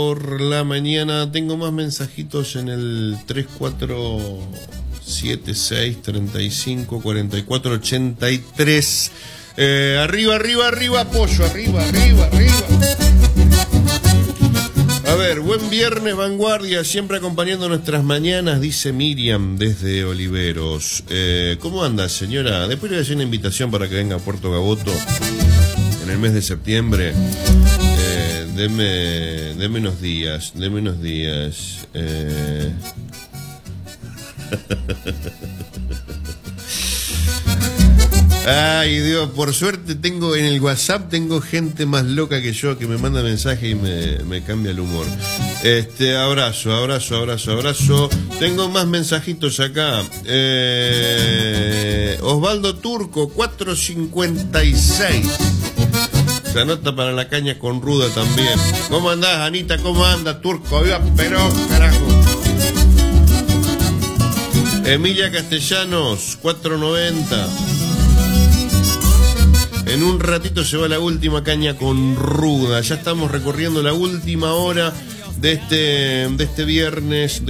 Por la mañana tengo más mensajitos en el 3476354483. Arriba, pollo, arriba. A ver, buen viernes, vanguardia, siempre acompañando nuestras mañanas, dice Miriam desde Oliveros. ¿Cómo anda, señora? Después le voy a hacer una invitación para que venga a Puerto Gaboto en el mes de septiembre. Deme unos días. Ay, Dios, por suerte tengo en el WhatsApp, tengo gente más loca que yo que me manda mensaje y me cambia el humor. Abrazo. Tengo más mensajitos acá. Osvaldo Turco, 456. Se anota para la caña con ruda también. ¿Cómo andás, Anita? ¿Cómo anda, Turco? ¡Viva Perón, carajo! Emilia Castellanos, 490. En un ratito se va la última caña con ruda. Ya estamos recorriendo la última hora de este viernes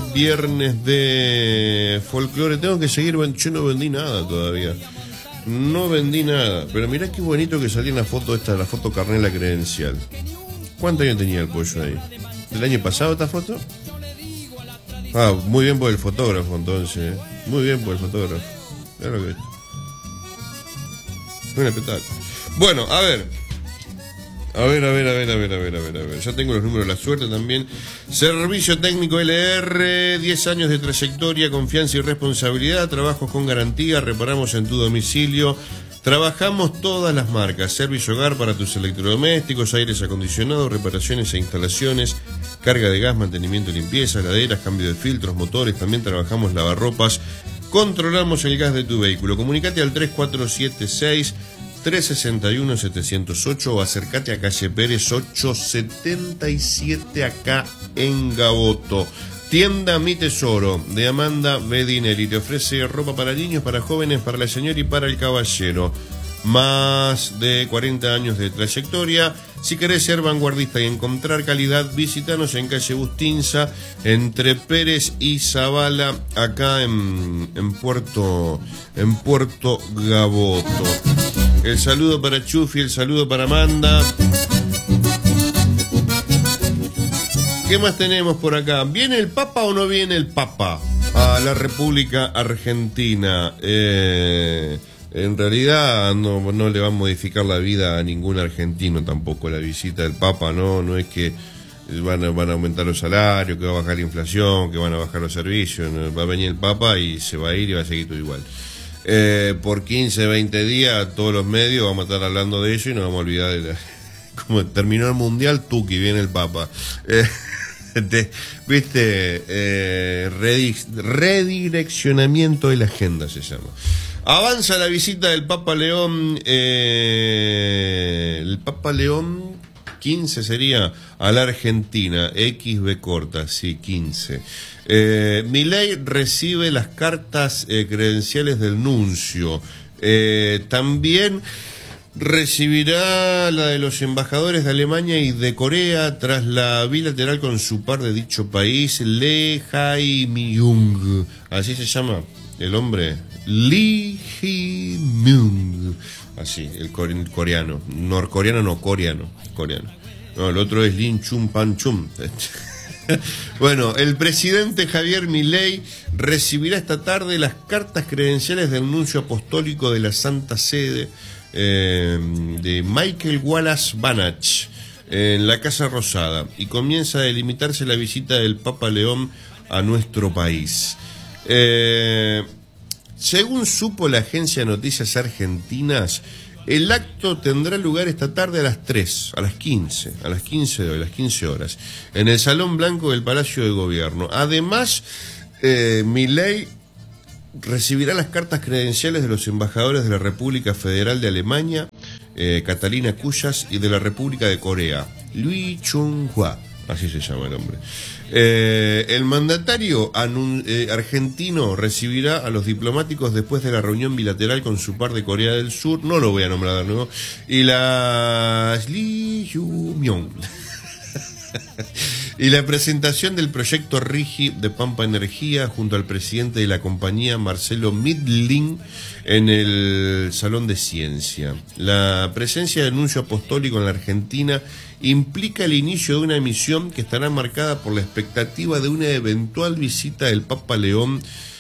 de folclore. Tengo que seguir, yo no vendí nada todavía. No vendí nada, pero mirá qué bonito que salió en la foto la foto carnet de la credencial. ¿Cuántos años tenía el pollo ahí? ¿Del año pasado esta foto? Ah, muy bien por el fotógrafo entonces. Muy bien por el fotógrafo. Mirá lo que es. Un espectáculo. Bueno, a ver. Ya tengo los números de la suerte también. Servicio técnico LR, 10 años de trayectoria, confianza y responsabilidad, trabajos con garantía, reparamos en tu domicilio, trabajamos todas las marcas, servicio hogar para tus electrodomésticos, aires acondicionados, reparaciones e instalaciones, carga de gas, mantenimiento y limpieza, heladeras, cambio de filtros, motores, también trabajamos lavarropas, controlamos el gas de tu vehículo. Comunicate al 3476-361-708 o acércate a calle Pérez 877 acá en Gaboto. Tienda Mi Tesoro de Amanda Bedinelli te ofrece ropa para niños, para jóvenes, para la señora y para el caballero. Más de 40 años de trayectoria. Si querés ser vanguardista y encontrar calidad, visítanos en calle Bustinza, entre Pérez y Zavala, acá en Puerto Gaboto. El saludo para Chufi, el saludo para Amanda. ¿Qué más tenemos por acá? ¿Viene el Papa o no viene el Papa a la República Argentina? En realidad no le va a modificar la vida a ningún argentino tampoco la visita del Papa, no es que van a aumentar los salarios, que va a bajar la inflación, que van a bajar los servicios. Va a venir el Papa y se va a ir y va a seguir todo igual. Por 15, 20 días todos los medios vamos a estar hablando de ello y nos vamos a olvidar como terminó el Mundial, Tuki, viene el Papa. Redireccionamiento de la agenda se llama. Avanza la visita del Papa León, el Papa León 15 sería a la Argentina, XB corta, sí, 15. Milei recibe las cartas credenciales del nuncio. También recibirá la de los embajadores de Alemania y de Corea tras la bilateral con su par de dicho país, Lee Jae-myung. Así se llama el hombre, Lee Jae-myung. Así, el coreano. Norcoreano, no, coreano. No, el otro es Lin Chun Pan Chum. Bueno, el presidente Javier Milei recibirá esta tarde las cartas credenciales del nuncio apostólico de la Santa Sede, de Michael Wallace Banach, en la Casa Rosada, y comienza a delimitarse la visita del Papa León a nuestro país. Según supo la agencia de noticias argentinas, el acto tendrá lugar esta tarde a las 15 de hoy, a las 15 horas, en el Salón Blanco del Palacio de Gobierno. Además, Milei recibirá las cartas credenciales de los embajadores de la República Federal de Alemania, Catalina Cuyas, y de la República de Corea, Lee Chung-hwa, así se llama el hombre. El mandatario argentino recibirá a los diplomáticos después de la reunión bilateral con su par de Corea del Sur, no lo voy a nombrar de nuevo, y la Lee Ju-myung. Y la presentación del proyecto RIGI de Pampa Energía junto al presidente de la compañía, Marcelo Midling, en el Salón de Ciencia. La presencia del nuncio apostólico en la Argentina implica el inicio de una misión que estará marcada por la expectativa de una eventual visita del Papa León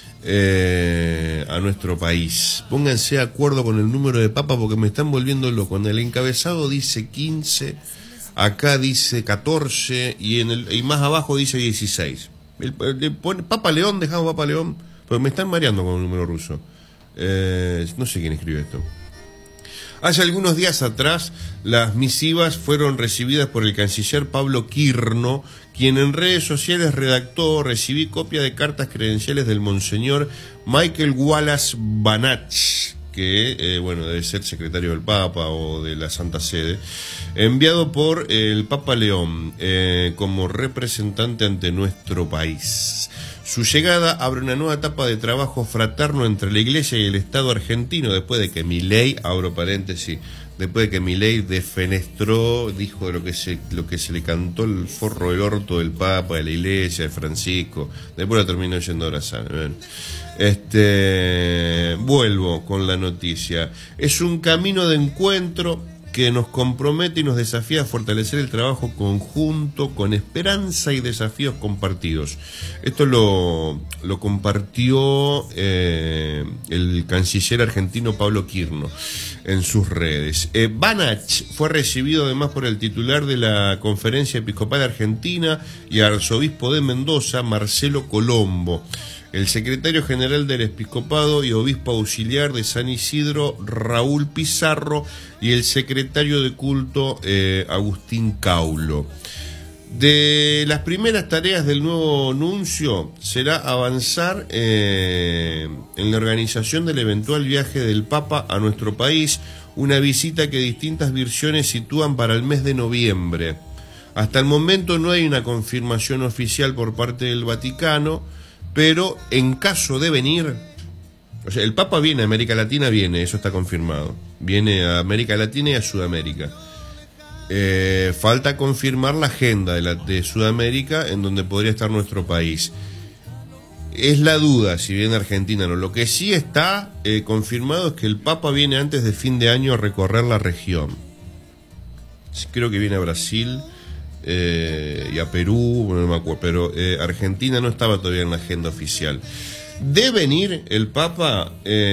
a nuestro país. Pónganse de acuerdo con el número de papa porque me están volviendo loco. En el encabezado dice 15, acá dice 14 y más abajo dice 16. Papa León, dejamos Papa León, pero me están mareando con el número ruso. No sé quién escribe esto. Hace algunos días atrás, las misivas fueron recibidas por el canciller Pablo Quirno, quien en redes sociales redactó: recibí copia de cartas credenciales del monseñor Michael Wallace Banach, que, bueno, debe ser secretario del Papa o de la Santa Sede, enviado por el Papa León como representante ante nuestro país. Su llegada abre una nueva etapa de trabajo fraterno entre la Iglesia y el Estado argentino, después de que Milei, abro paréntesis, después de que Milei defenestró, dijo lo que se le cantó el forro del orto del Papa, de la Iglesia, de Francisco, después lo terminó yendo a abrazar. Vuelvo con la noticia. Es un camino de encuentro que nos compromete y nos desafía a fortalecer el trabajo conjunto con esperanza y desafíos compartidos. Esto lo compartió el canciller argentino Pablo Quirno en sus redes. Banach fue recibido además por el titular de la Conferencia Episcopal Argentina y arzobispo de Mendoza, Marcelo Colombo, el secretario general del Episcopado y obispo auxiliar de San Isidro, Raúl Pizarro, y el secretario de culto, Agustín Caulo. De las primeras tareas del nuevo nuncio será avanzar en la organización del eventual viaje del Papa a nuestro país, una visita que distintas versiones sitúan para el mes de noviembre. Hasta el momento no hay una confirmación oficial por parte del Vaticano, pero en caso de venir, o sea, el Papa viene a América Latina, eso está confirmado. Viene a América Latina y a Sudamérica. Falta confirmar la agenda de Sudamérica, en donde podría estar nuestro país. Es la duda si viene a Argentina o no. Lo que sí está confirmado es que el Papa viene antes de fin de año a recorrer la región. Creo que viene a Brasil y a Perú, no me acuerdo, pero Argentina no estaba todavía en la agenda oficial. De venir el Papa,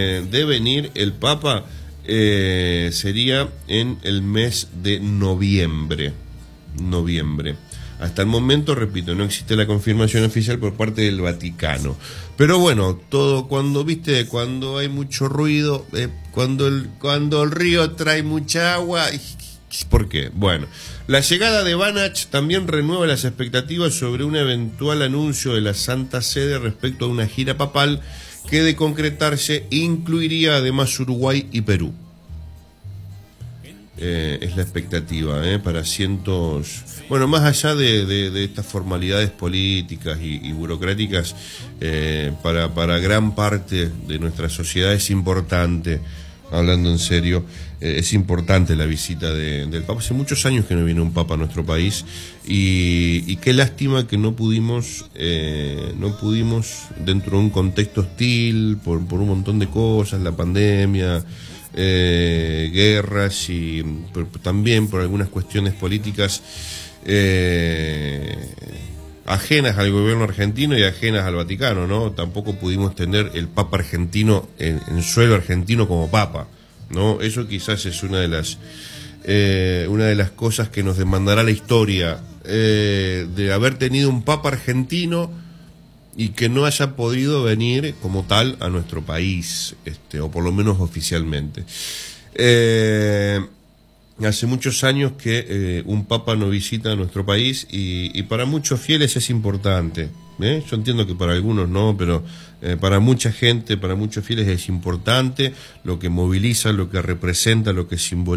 sería en el mes de noviembre. Hasta el momento, repito, no existe la confirmación oficial por parte del Vaticano. Pero bueno, todo cuando hay mucho ruido, cuando el río trae mucha agua. ¿Por qué? Bueno, la llegada de Banach también renueva las expectativas sobre un eventual anuncio de la Santa Sede respecto a una gira papal que, de concretarse, incluiría además Uruguay y Perú. Es la expectativa para cientos, bueno, más allá de estas formalidades políticas y burocráticas, para gran parte de nuestra sociedad es importante. Hablando en serio, es importante la visita del Papa. Hace muchos años que no viene un Papa a nuestro país y qué lástima que no pudimos dentro de un contexto hostil por un montón de cosas, la pandemia, guerras y también por algunas cuestiones políticas ajenas al gobierno argentino y ajenas al Vaticano, ¿no? Tampoco pudimos tener el Papa argentino en suelo argentino como Papa, ¿no? Eso quizás es una de las cosas que nos demandará la historia, de haber tenido un Papa argentino y que no haya podido venir como tal a nuestro país, o por lo menos oficialmente. Hace muchos años que un Papa no visita nuestro país y para muchos fieles es importante. Yo entiendo que para algunos no, pero para mucha gente, para muchos fieles es importante lo que moviliza, lo que representa, lo que simboliza.